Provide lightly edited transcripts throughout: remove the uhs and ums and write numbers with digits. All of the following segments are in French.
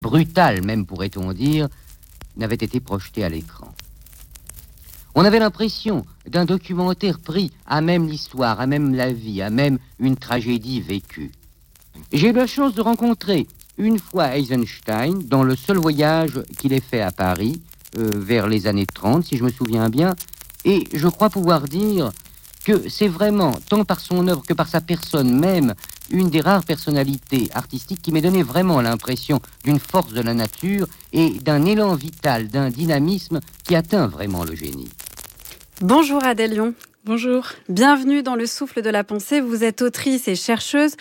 brutale même pourrait-on dire, n'avait été projetée à l'écran. On avait l'impression d'un documentaire pris à même l'histoire, à même la vie, à même une tragédie vécue. J'ai eu la chance de rencontrer une fois Eisenstein dans le seul voyage qu'il ait fait à Paris, vers les années 30, si je me souviens bien, et je crois pouvoir dire que c'est vraiment, tant par son œuvre que par sa personne même, une des rares personnalités artistiques qui m'ait donné vraiment l'impression d'une force de la nature et d'un élan vital, d'un dynamisme qui atteint vraiment le génie. Bonjour Adèle Lion. Bonjour. Bienvenue dans Le Souffle de la Pensée. Vous êtes autrice et chercheuse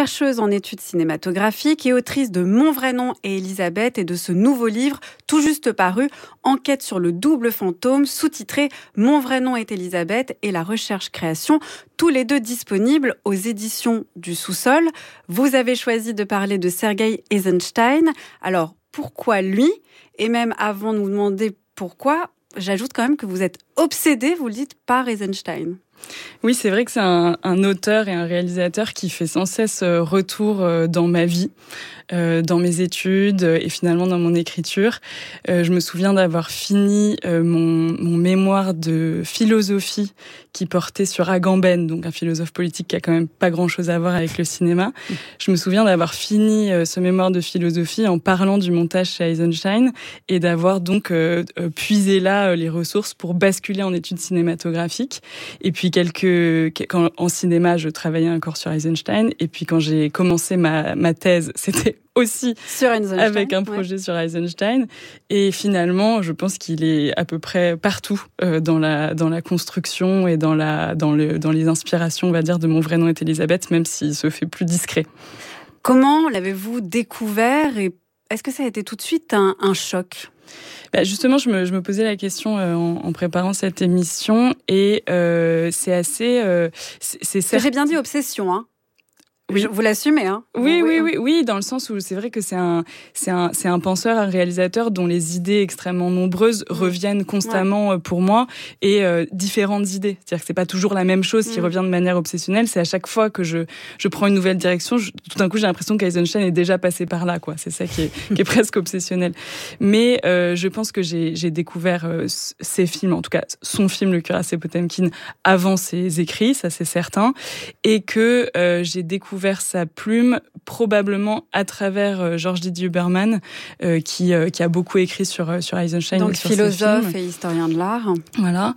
en études cinématographiques et autrice de Mon vrai nom et Elisabeth et de ce nouveau livre tout juste paru, Enquête sur le double fantôme, sous-titré Mon vrai nom est Elisabeth et la recherche-création, tous les deux disponibles aux éditions du Sous-sol. Vous avez choisi de parler de Sergei Eisenstein. Alors, pourquoi lui ? Et même avant de vous demander pourquoi, j'ajoute quand même que vous êtes obsédé, vous le dites, par Eisenstein. Oui, c'est vrai que c'est un auteur et un réalisateur qui fait sans cesse retour dans ma vie, dans mes études et finalement dans mon écriture. Je me souviens d'avoir fini mon mémoire de philosophie qui portait sur Agamben, donc un philosophe politique qui a quand même pas grand-chose à voir avec le cinéma. Je me souviens d'avoir fini ce mémoire de philosophie en parlant du montage chez Eisenstein et d'avoir donc puisé là les ressources pour basculer en études cinématographiques. Et puis quand en cinéma, je travaillais encore sur Eisenstein. Et puis quand j'ai commencé ma thèse, c'était aussi avec un projet sur Eisenstein. Et finalement, je pense qu'il est à peu près partout dans la construction et dans les inspirations, on va dire, de Mon vrai nom est Elisabeth, même s'il se fait plus discret. Comment l'avez-vous découvert et est-ce que ça a été tout de suite un choc ? Justement, je me posais la question en préparant cette émission et c'est assez... J'ai bien dit obsession, hein. Oui. Vous l'assumez, hein. Oui, dans le sens où c'est vrai que c'est un penseur, un réalisateur dont les idées extrêmement nombreuses reviennent constamment pour moi et différentes idées. C'est-à-dire que c'est pas toujours la même chose qui revient de manière obsessionnelle. C'est à chaque fois que je prends une nouvelle direction, tout d'un coup j'ai l'impression qu'Eisenstein est déjà passé par là, quoi. C'est ça qui est presque obsessionnel. Mais je pense que j'ai découvert ses films, en tout cas son film Le Cuirassé Potemkin avant ses écrits, ça c'est certain, et que j'ai découvert sa plume probablement à travers George Didier Huberman qui a beaucoup écrit sur Eisenstein. Donc et sur philosophe et historien de l'art. Voilà.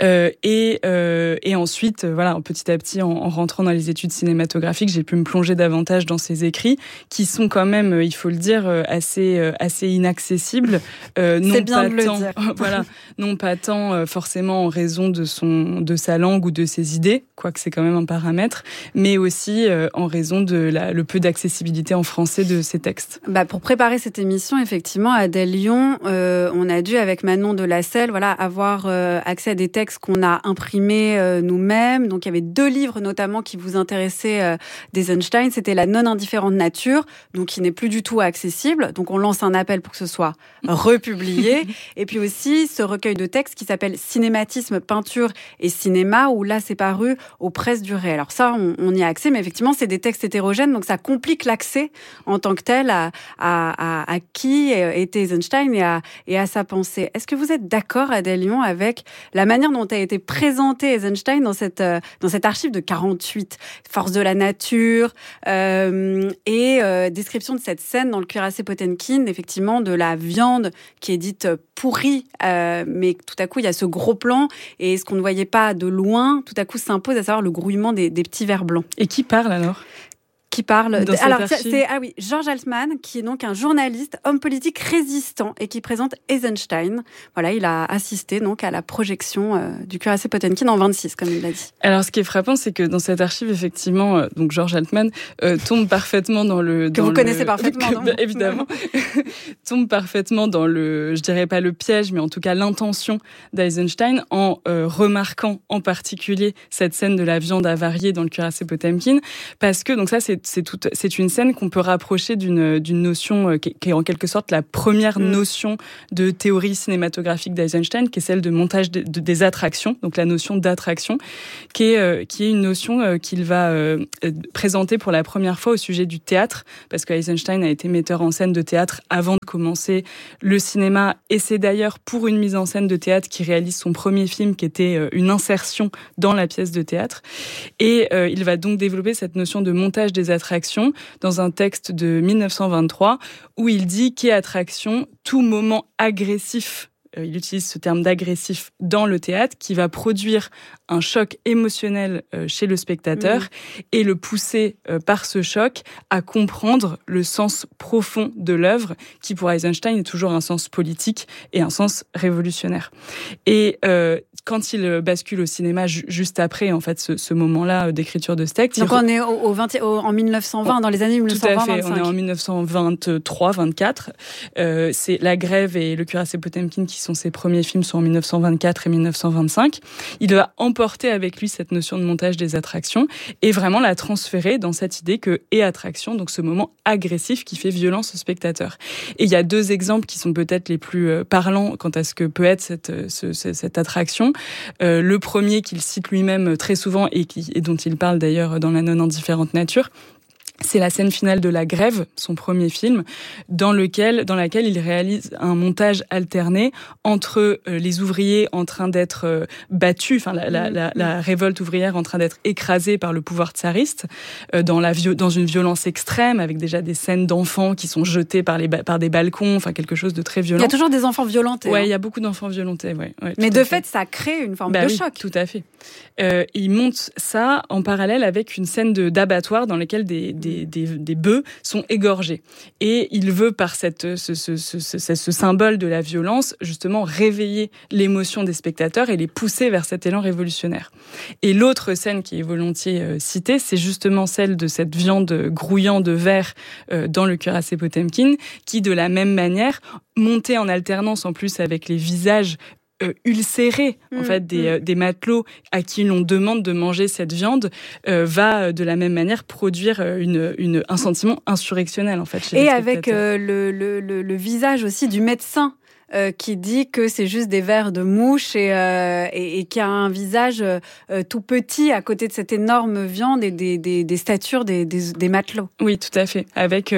Et ensuite, voilà, petit à petit, en rentrant dans les études cinématographiques, j'ai pu me plonger davantage dans ses écrits, qui sont quand même, il faut le dire, assez inaccessibles. C'est bien de le dire. Voilà, non pas tant forcément en raison de sa langue ou de ses idées, quoique c'est quand même un paramètre, mais aussi en raison de le peu d'accessibilité en français de ces textes. Pour préparer cette émission, effectivement, Adèle Lion, on a dû, avec Manon de Lasselle, avoir accès à des textes qu'on a imprimés nous-mêmes. Donc, il y avait 2 livres, notamment, qui vous intéressaient d'Eisenstein. C'était La non-indifférente nature, donc qui n'est plus du tout accessible. Donc, on lance un appel pour que ce soit republié. Et puis aussi, ce recueil de textes qui s'appelle Cinématisme, peinture et cinéma, où là, c'est paru aux Presses du Ré. Alors ça, on y a accès, mais effectivement, c'est des textes hétérogènes, donc ça complique l'accès en tant que tel à qui était Eisenstein et à sa pensée. Est-ce que vous êtes d'accord, Adèle Lion, avec la manière dont a été présenté Eisenstein dans cette archive de 48, force de la nature et description de cette scène dans Le Cuirassé Potemkin, effectivement, de la viande qui est dite pourrie, mais tout à coup, il y a ce gros plan et ce qu'on ne voyait pas de loin, tout à coup, s'impose, à savoir le grouillement des petits vers blancs. Et qui parle alors ? Qui parle. Alors, c'est George Altman, qui est donc un journaliste, homme politique résistant et qui présente Eisenstein. Voilà, il a assisté donc à la projection du Cuirassé Potemkin en 26, comme il l'a dit. Alors, ce qui est frappant, c'est que dans cette archive, effectivement, donc George Altman tombe parfaitement dans le... Que vous connaissez parfaitement, non ? Évidemment. Tombe parfaitement dans le, je dirais pas le piège, mais en tout cas l'intention d'Eisenstein en remarquant en particulier cette scène de la viande avariée dans Le Cuirassé Potemkin, parce que, donc ça, c'est c'est une scène qu'on peut rapprocher d'une notion qui est en quelque sorte la première notion de théorie cinématographique d'Eisenstein, qui est celle de montage des attractions, donc la notion d'attraction, qui est une notion qu'il va présenter pour la première fois au sujet du théâtre, parce que Eisenstein a été metteur en scène de théâtre avant de commencer le cinéma, et c'est d'ailleurs pour une mise en scène de théâtre qu'il réalise son premier film, qui était une insertion dans la pièce de théâtre. Et il va donc développer cette notion de montage des attractions dans un texte de 1923 où il dit qu'est attraction tout moment agressif. Il utilise ce terme d'agressif dans le théâtre qui va produire un choc émotionnel chez le spectateur et le pousser par ce choc à comprendre le sens profond de l'œuvre qui pour Eisenstein est toujours un sens politique et un sens révolutionnaire. Et quand il bascule au cinéma juste après en fait ce moment-là d'écriture de ce texte. Donc on est en 1920, dans les années 1920. Tout à fait, on est en 1923-24. C'est La Grève et Le Cuirassé Potemkin qui sont ses premiers films, sont en 1924 et 1925. Il va emporter avec lui cette notion de montage des attractions et vraiment la transférer dans cette idée que est attraction, donc ce moment agressif qui fait violence au spectateur. Et il y a deux exemples qui sont peut-être les plus parlants quant à ce que peut être cette attraction. Le premier qu'il cite lui-même très souvent et dont il parle d'ailleurs dans La non-indifférente nature, c'est la scène finale de La Grève, son premier film, dans laquelle il réalise un montage alterné entre les ouvriers en train d'être battus, enfin la révolte ouvrière en train d'être écrasée par le pouvoir tsariste, dans une violence extrême, avec déjà des scènes d'enfants qui sont jetés par des balcons, enfin quelque chose de très violent. Il y a toujours des enfants violentés. Ouais, il y a beaucoup d'enfants violentés, ouais. Mais de fait, ça crée une forme de choc. Tout à fait. Il monte ça en parallèle avec une scène d'abattoir dans laquelle des bœufs sont égorgés. Et il veut, par ce symbole de la violence, justement réveiller l'émotion des spectateurs et les pousser vers cet élan révolutionnaire. Et l'autre scène qui est volontiers citée, c'est justement celle de cette viande grouillant de verre dans Le Cuirassé Potemkin, qui, de la même manière, montait en alternance en plus avec les visages ulcérés en fait des matelots à qui l'on demande de manger cette viande, va de la même manière produire un sentiment insurrectionnel en fait chez les spectateurs. Et avec le visage aussi du médecin qui dit que c'est juste des vers de mouche et qui a un visage tout petit à côté de cette énorme viande et des statures des matelots. Oui, tout à fait. Avec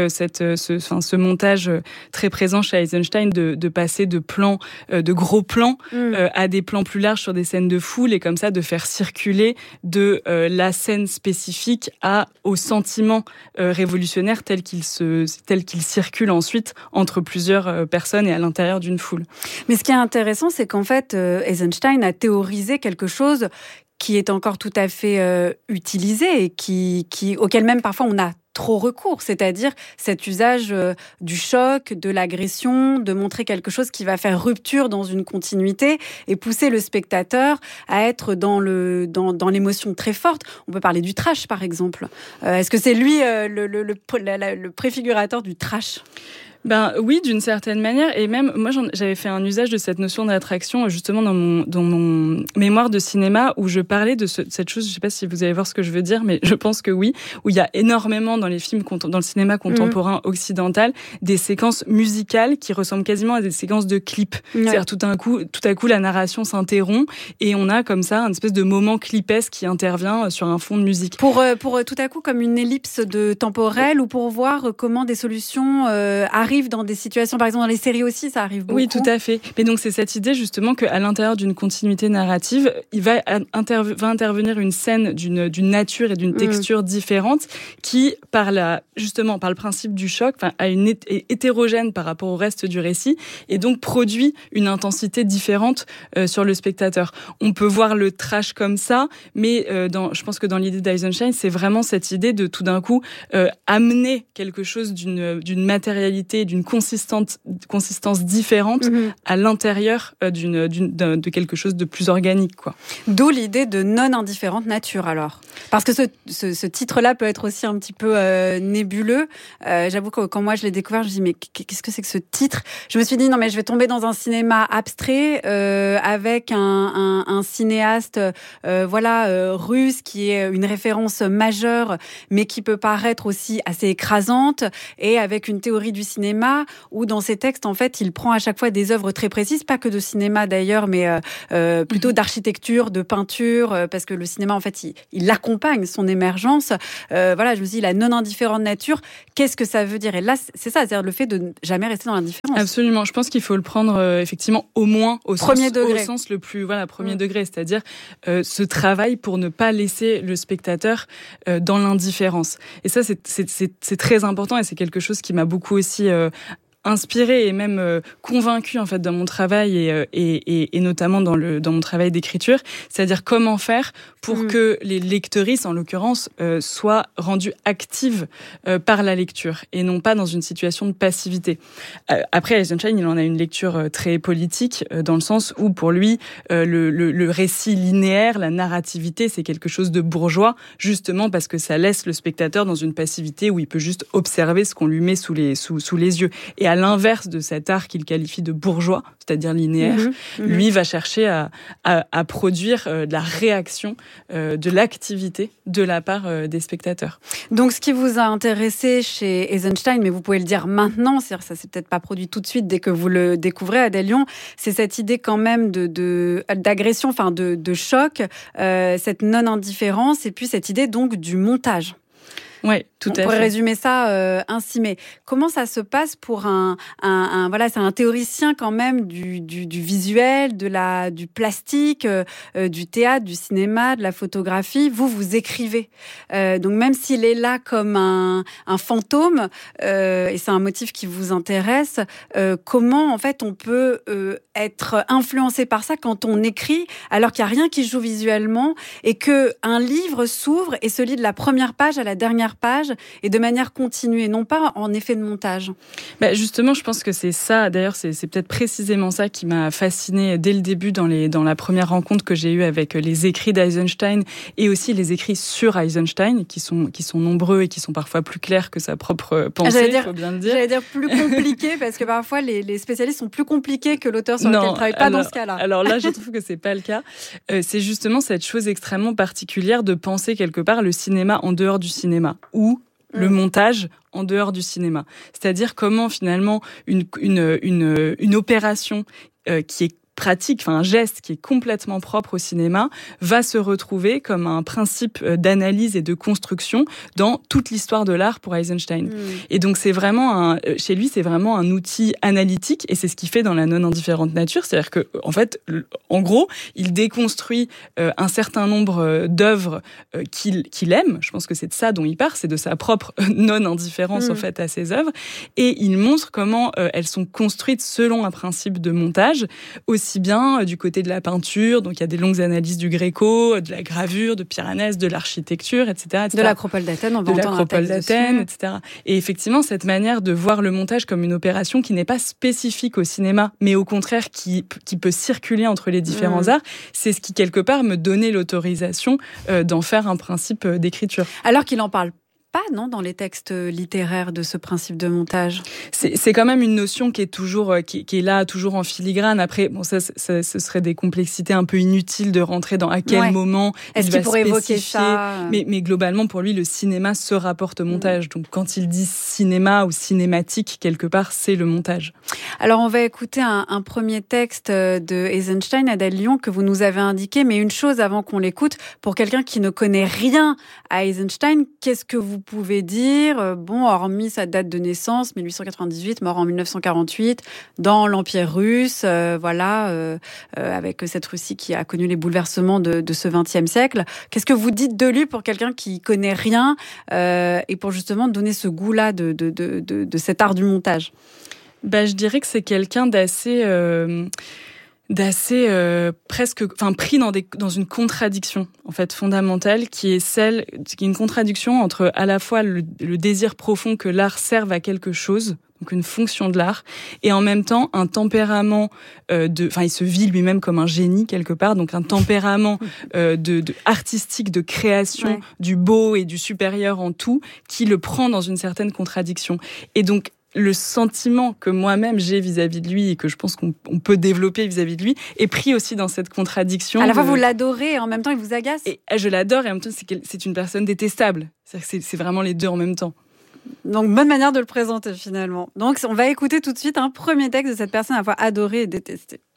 ce montage très présent chez Eisenstein de passer de plans, de gros plans à des plans plus larges sur des scènes de foule et comme ça de faire circuler de la scène spécifique au sentiment révolutionnaire tel qu'il circule ensuite entre plusieurs personnes et à l'intérieur d'une foule. Mais ce qui est intéressant, c'est qu'en fait, Eisenstein a théorisé quelque chose qui est encore tout à fait utilisé et auquel même parfois on a trop recours, c'est-à-dire cet usage du choc, de l'agression, de montrer quelque chose qui va faire rupture dans une continuité et pousser le spectateur à être dans l'émotion très forte. On peut parler du trash, par exemple. Est-ce que c'est lui le préfigurateur du trash ? Ben oui, d'une certaine manière, et même moi j'avais fait un usage de cette notion d'attraction justement dans mon mémoire de cinéma où je parlais de cette chose. Je sais pas si vous allez voir ce que je veux dire, mais je pense que oui, où il y a énormément dans les films, dans le cinéma contemporain occidental, des séquences musicales qui ressemblent quasiment à des séquences de clips. Ouais. C'est-à-dire tout à coup la narration s'interrompt et on a comme ça une espèce de moment clipesque qui intervient sur un fond de musique. Pour tout à coup comme une ellipse de temporelle ou pour voir comment des solutions arrivent dans des situations, par exemple dans les séries aussi, ça arrive beaucoup. Oui, tout à fait. Mais donc c'est cette idée justement qu'à l'intérieur d'une continuité narrative, il va intervenir une scène d'une nature et d'une texture différente qui, justement par le principe du choc, est hétérogène par rapport au reste du récit et donc produit une intensité différente sur le spectateur. On peut voir le trash comme ça, mais je pense que dans l'idée d'Eisenstein, c'est vraiment cette idée de tout d'un coup amener quelque chose d'une matérialité créer d'une consistance différente à l'intérieur de quelque chose de plus organique, quoi. D'où l'idée de non-indifférente nature, alors. Parce que ce titre-là peut être aussi un petit peu nébuleux. J'avoue que quand moi je l'ai découvert, je me dis mais qu'est-ce que c'est que ce titre ? Je me suis dit non mais je vais tomber dans un cinéma abstrait avec un cinéaste russe qui est une référence majeure mais qui peut paraître aussi assez écrasante, et avec une théorie du cinéma où dans ses textes en fait il prend à chaque fois des œuvres très précises, pas que de cinéma d'ailleurs mais plutôt d'architecture, de peinture, parce que le cinéma en fait il accompagne son émergence. Je me suis dit la non-indifférente nature, qu'est-ce que ça veut dire ? Et là c'est ça, c'est-à-dire le fait de ne jamais rester dans l'indifférence. Absolument, je pense qu'il faut le prendre effectivement au moins au sens le plus premier degré, c'est-à-dire ce travail pour ne pas laisser le spectateur dans l'indifférence. Et ça c'est très important, et c'est quelque chose qui m'a beaucoup aussi inspirée et même convaincue en fait dans mon travail et notamment dans mon travail d'écriture, c'est-à-dire comment faire pour que les lectrices en l'occurrence soient rendues actives par la lecture et non pas dans une situation de passivité. Après Eisenstein, il en a une lecture très politique dans le sens où pour lui le récit linéaire, la narrativité, c'est quelque chose de bourgeois, justement parce que ça laisse le spectateur dans une passivité où il peut juste observer ce qu'on lui met sous les yeux. Et à l'inverse de cet art qu'il qualifie de bourgeois, c'est-à-dire linéaire, lui va chercher à produire de la réaction, de l'activité de la part des spectateurs. Donc, ce qui vous a intéressé chez Eisenstein, mais vous pouvez le dire maintenant, c'est-à-dire ça s'est peut-être pas produit tout de suite dès que vous le découvrez, Adèle Lion, c'est cette idée quand même d'agression, enfin de choc, cette non-indifférence, et puis cette idée donc du montage. Oui, tout à fait. On pourrait résumer ça ainsi, mais comment ça se passe pour c'est un théoricien quand même du visuel, du plastique, du théâtre, du cinéma, de la photographie. Vous écrivez. Donc même s'il est là comme un fantôme, et c'est un motif qui vous intéresse, comment en fait on peut être influencé par ça quand on écrit, alors qu'il n'y a rien qui joue visuellement, et qu'un livre s'ouvre et se lit de la première page à la dernière page, et de manière continue, et non pas en effet de montage. Justement, je pense que c'est ça. D'ailleurs, c'est peut-être précisément ça qui m'a fascinée dès le début dans la première rencontre que j'ai eue avec les écrits d'Eisenstein, et aussi les écrits sur Eisenstein, qui sont nombreux et qui sont parfois plus clairs que sa propre pensée, il faut bien le dire. J'allais dire plus compliqué, parce que parfois les spécialistes sont plus compliqués que l'auteur sur lequel ils ne travaillent pas dans ce cas-là. Alors là, je trouve que c'est pas le cas. C'est justement cette chose extrêmement particulière de penser quelque part le cinéma en dehors du cinéma, ou le montage en dehors du cinéma. C'est-à-dire comment finalement une opération qui est pratique, un geste qui est complètement propre au cinéma, va se retrouver comme un principe d'analyse et de construction dans toute l'histoire de l'art pour Eisenstein. Et donc c'est vraiment chez lui, c'est vraiment un outil analytique, et c'est ce qu'il fait dans la non-indifférente nature, c'est-à-dire que en fait, en gros, il déconstruit un certain nombre d'œuvres qu'il aime. Je pense que c'est de ça dont il part, c'est de sa propre non-indifférence en fait à ses œuvres, et il montre comment elles sont construites selon un principe de montage, aussi bien du côté de la peinture, donc il y a des longues analyses du Gréco, de la gravure, de Piranèse, de l'architecture, etc. De l'Acropole d'Athènes, on va entendre un texte dessus. etc. Et effectivement, cette manière de voir le montage comme une opération qui n'est pas spécifique au cinéma, mais au contraire qui peut circuler entre les différents arts, c'est ce qui, quelque part, me donnait l'autorisation d'en faire un principe d'écriture. Alors qu'il en parle pas, non, dans les textes littéraires, de ce principe de montage. C'est quand même une notion qui est toujours qui est là, toujours en filigrane. Après, bon, ça ce serait des complexités un peu inutiles de rentrer dans à quel moment est-ce qu'il pourrait évoquer ça. Mais globalement, pour lui, le cinéma se rapporte au montage. Donc, quand il dit cinéma ou cinématique, quelque part, c'est le montage. Alors, on va écouter un premier texte de Eisenstein, Adèle Lion, que vous nous avez indiqué. Mais une chose avant qu'on l'écoute, pour quelqu'un qui ne connaît rien à Eisenstein, qu'est-ce que vous pouvez dire, hormis sa date de naissance, 1898, mort en 1948, dans l'Empire russe, avec cette Russie qui a connu les bouleversements de ce XXe siècle. Qu'est-ce que vous dites de lui pour quelqu'un qui connaît rien, et pour justement donner ce goût-là de cet art du montage ? Je dirais que c'est quelqu'un d'assez pris dans une contradiction en fait fondamentale qui est une contradiction entre à la fois le désir profond que l'art serve à quelque chose, donc une fonction de l'art, et en même temps un tempérament il se vit lui-même comme un génie quelque part, donc un tempérament de artistique, de création, du beau et du supérieur en tout, qui le prend dans une certaine contradiction. Et donc le sentiment que moi-même j'ai vis-à-vis de lui et que je pense qu'on peut développer vis-à-vis de lui est pris aussi dans cette contradiction. À la fois vous l'adorez et en même temps il vous agace. Et je l'adore et en même temps c'est une personne détestable. C'est vraiment les deux en même temps. Donc bonne manière de le présenter finalement. Donc on va écouter tout de suite un premier texte de cette personne à la fois adorée et détestée.